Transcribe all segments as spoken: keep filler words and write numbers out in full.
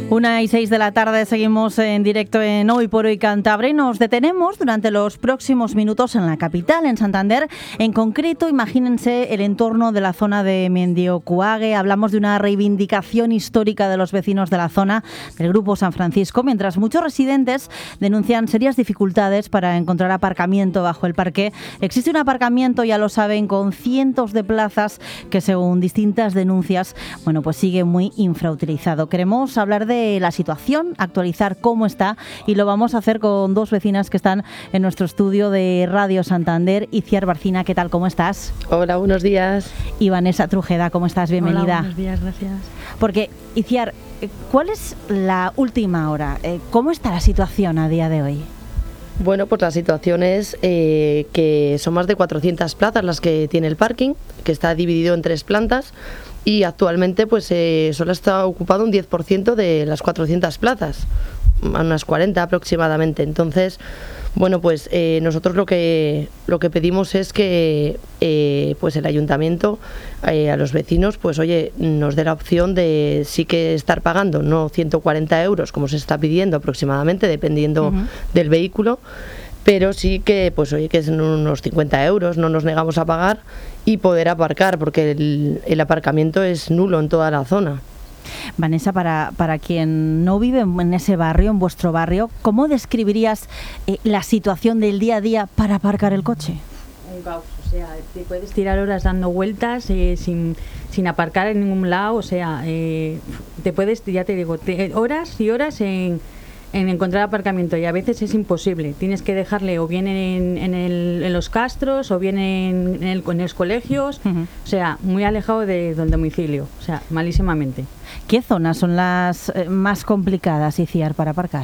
Una y seis de la tarde, seguimos en directo en Hoy por Hoy Cantabria y nos detenemos durante los próximos minutos en la capital, en Santander. En concreto, imagínense el entorno de la zona de Mendiocuague. Hablamos de una reivindicación histórica de los vecinos de la zona del Grupo San Francisco, mientras muchos residentes denuncian serias dificultades para encontrar aparcamiento bajo el parque. Existe un aparcamiento, ya lo saben, con cientos de plazas que, según distintas denuncias, bueno, pues sigue muy infrautilizado. Queremos hablar de la situación, actualizar cómo está, y lo vamos a hacer con dos vecinas que están en nuestro estudio de Radio Santander. Itziar Barcina, ¿qué tal? ¿Cómo estás? Hola, buenos días. Y Vanessa Trujeda, ¿cómo estás? Bienvenida. Hola, buenos días, gracias. Porque, Itziar, ¿cuál es la última hora? ¿Cómo está la situación a día de hoy? Bueno, pues la situación es eh, que son más de cuatrocientas plazas las que tiene el parking, que está dividido en tres plantas, y actualmente pues eh, solo está ocupado un diez por ciento de las cuatrocientas plazas, unas cuarenta aproximadamente. Entonces, bueno, pues eh, nosotros lo que lo que pedimos es que eh, pues el ayuntamiento eh, a los vecinos, pues oye, nos dé la opción de sí que estar pagando, no ciento cuarenta euros como se está pidiendo aproximadamente, dependiendo uh-huh. del vehículo, pero sí que, pues oye, que es unos cincuenta euros, no nos negamos a pagar y poder aparcar, porque el, el aparcamiento es nulo en toda la zona. Vanessa, para, para quien no vive en ese barrio, en vuestro barrio, ¿cómo describirías eh, la situación del día a día para aparcar el coche? Un caos, o sea, te puedes tirar horas dando vueltas eh, sin, sin aparcar en ningún lado, o sea, eh, te puedes, ya te digo, te, horas y horas en, en encontrar aparcamiento, y a veces es imposible. Tienes que dejarle o bien en, en, el, en los castros o bien en, en, el, en los colegios, uh-huh. o sea, muy alejado de, del domicilio, o sea, malísimamente. ¿Qué zonas son las eh, más complicadas, Itziar, para aparcar?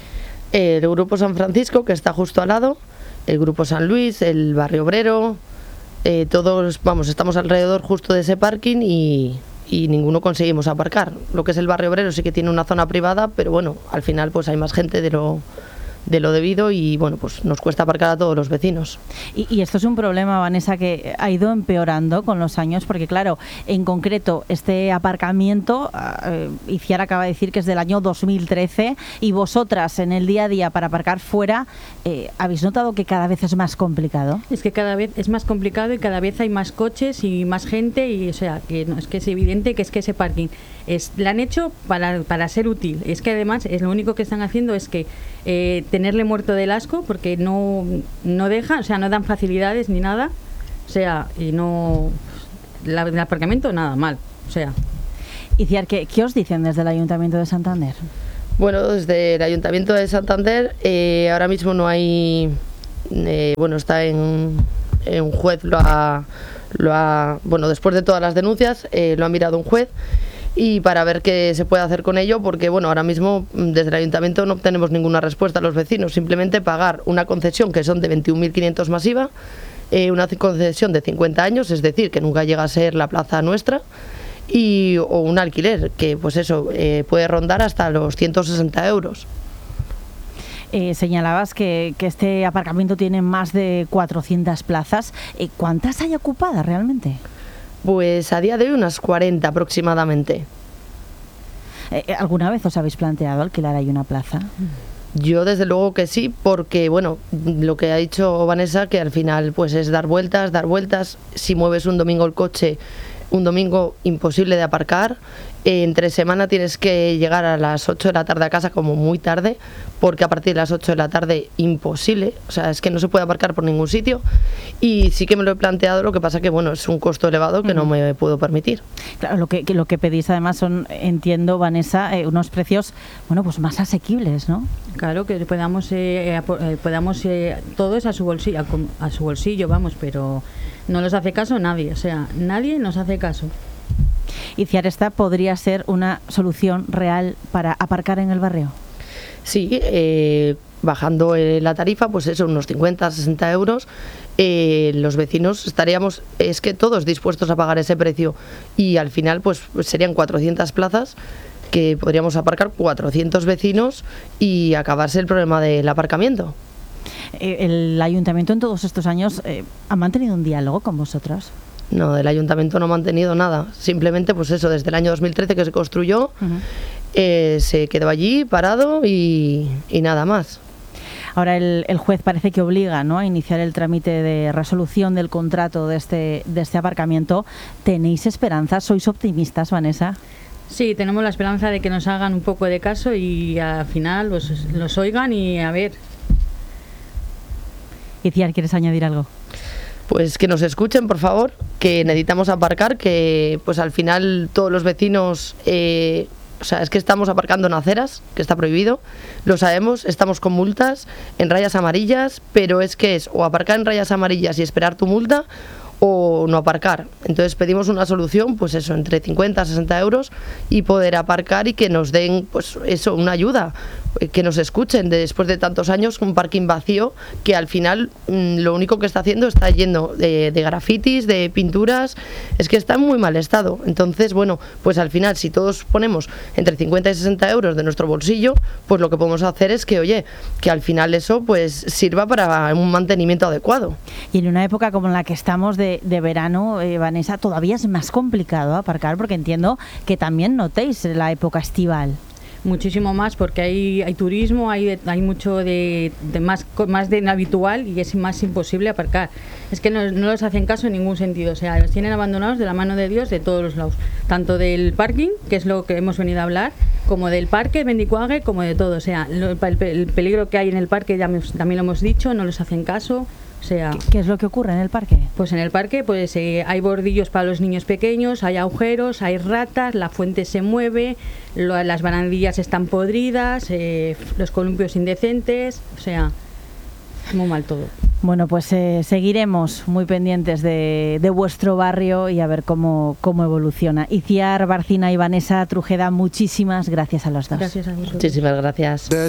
El Grupo San Francisco, que está justo al lado, el Grupo San Luis, el Barrio Obrero, eh, todos, vamos, estamos alrededor justo de ese parking y, y ninguno conseguimos aparcar. Lo que es el Barrio Obrero sí que tiene una zona privada, pero bueno, al final pues hay más gente de lo... de lo debido y bueno, pues nos cuesta aparcar a todos los vecinos. Y, y esto es un problema, Vanessa, que ha ido empeorando con los años, porque claro, en concreto este aparcamiento, eh, Itziar acaba de decir que es del año dos mil trece, y vosotras en el día a día para aparcar fuera, eh, ¿habéis notado que cada vez es más complicado? Es que cada vez es más complicado y cada vez hay más coches y más gente, y o sea, que no, es que es evidente que es que ese parking es, lo han hecho para, para ser útil. Es que además es lo único que están haciendo es que eh, tenerle muerto del asco, porque no, no dejan, o sea, no dan facilidades ni nada, o sea, y no, la, el aparcamiento nada mal, o sea. Itziar, ¿qué, ¿qué os dicen desde el Ayuntamiento de Santander? Bueno, desde el Ayuntamiento de Santander eh, ahora mismo no hay, eh, bueno, está en, en un juez, lo ha, lo ha, bueno, después de todas las denuncias, eh, lo ha mirado un juez, y para ver qué se puede hacer con ello, porque bueno, ahora mismo desde el ayuntamiento no obtenemos ninguna respuesta a los vecinos, simplemente pagar una concesión que son de veintiún mil quinientos más I V A, eh, una concesión de cincuenta años, es decir, que nunca llega a ser la plaza nuestra, y o un alquiler que pues eso eh, puede rondar hasta los ciento sesenta euros. Eh, señalabas que, que este aparcamiento tiene más de cuatrocientas plazas. Eh, ¿Cuántas hay ocupadas realmente? Pues a día de hoy unas cuarenta aproximadamente. Eh, ¿Alguna vez os habéis planteado alquilar ahí una plaza? Yo desde luego que sí, porque bueno, lo que ha dicho Vanessa, que al final pues es dar vueltas, dar vueltas. Si mueves un domingo el coche, un domingo imposible de aparcar. Eh, entre semana tienes que llegar a las ocho de la tarde a casa como muy tarde, porque a partir de las ocho de la tarde imposible, o sea, es que no se puede aparcar por ningún sitio, y sí que me lo he planteado, lo que pasa que bueno, es un costo elevado que uh-huh. no me puedo permitir. Claro, lo que, que lo que pedís además son, entiendo, Vanessa, eh, unos precios, bueno, pues más asequibles, ¿no? Claro, que podamos eh, eh, podamos eh, todos a su bolsillo, a, a su bolsillo, vamos, pero no nos hace caso nadie, o sea, nadie nos hace caso. Itziar, ¿esta podría ser una solución real para aparcar en el barrio? Sí, eh, bajando eh, la tarifa, pues eso, unos cincuenta, sesenta euros, eh, los vecinos estaríamos, es que todos dispuestos a pagar ese precio, y al final pues serían cuatrocientas plazas que podríamos aparcar cuatrocientos vecinos y acabarse el problema del aparcamiento. ¿El ayuntamiento en todos estos años eh, ha mantenido un diálogo con vosotros? No, el ayuntamiento no ha mantenido nada, simplemente pues eso, desde el año dos mil trece que se construyó, uh-huh. eh, se quedó allí parado y, y nada más. Ahora el, el juez parece que obliga, ¿no?, a iniciar el trámite de resolución del contrato de este, de este aparcamiento. ¿Tenéis esperanzas? ¿Sois optimistas, Vanessa? Sí, tenemos la esperanza de que nos hagan un poco de caso y al final los, los oigan y a ver. Itziar, ¿quieres añadir algo? Pues que nos escuchen, por favor, que necesitamos aparcar, que pues al final todos los vecinos... Eh, O sea, es que estamos aparcando en aceras, que está prohibido, lo sabemos, estamos con multas en rayas amarillas, pero es que es o aparcar en rayas amarillas y esperar tu multa o no aparcar. Entonces pedimos una solución, pues eso, entre cincuenta a sesenta euros y poder aparcar y que nos den, pues eso, una ayuda, que nos escuchen después de tantos años, un parking vacío que al final mmm, lo único que está haciendo está yendo de, de grafitis, de pinturas, es que está en muy mal estado. Entonces, bueno, pues al final si todos ponemos entre cincuenta y sesenta euros de nuestro bolsillo, pues lo que podemos hacer es que, oye, que al final eso pues sirva para un mantenimiento adecuado. Y en una época como la que estamos de, de verano, eh, Vanessa, todavía es más complicado aparcar, porque entiendo que también notéis la época estival. Muchísimo más, porque hay, hay turismo, hay, hay mucho de, de más, más de habitual y es más imposible aparcar. Es que no, no los hacen caso en ningún sentido, o sea, los tienen abandonados de la mano de Dios de todos los lados, tanto del parking, que es lo que hemos venido a hablar, como del parque Mendicuague, como de todo. O sea, lo, el, el peligro que hay en el parque ya me, también lo hemos dicho, no les hacen caso. O sea, ¿Qué, ¿Qué es lo que ocurre en el parque? Pues en el parque pues eh, hay bordillos para los niños pequeños, hay agujeros, hay ratas, la fuente se mueve, lo, las barandillas están podridas, eh, los columpios indecentes, o sea, muy mal todo. Bueno, pues eh, seguiremos muy pendientes de, de vuestro barrio y a ver cómo, cómo evoluciona. Itziar Barcina y Vanessa Trujeda, muchísimas gracias a los dos. Gracias a vosotros. Muchísimas gracias.